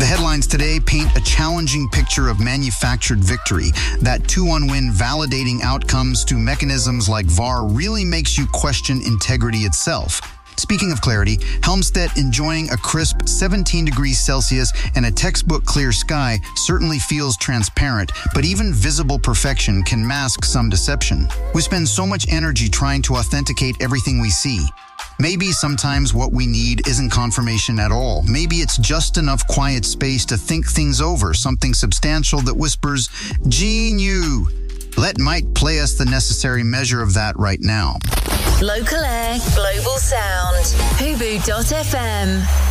headlines today paint a challenging picture of manufactured victory. That 2-1 win validating outcomes to mechanisms like VAR really makes you question integrity itself. Speaking of clarity, Helmstedt enjoying a crisp 17 degrees Celsius and a textbook clear sky certainly feels transparent, but even visible perfection can mask some deception. We spend so much energy trying to authenticate everything we see. Maybe sometimes what we need isn't confirmation at all. Maybe it's just enough quiet space to think things over, something substantial that whispers, "Gee, you." Let Mike play us the necessary measure of that right now. Local air, global sound. Hubu.fm.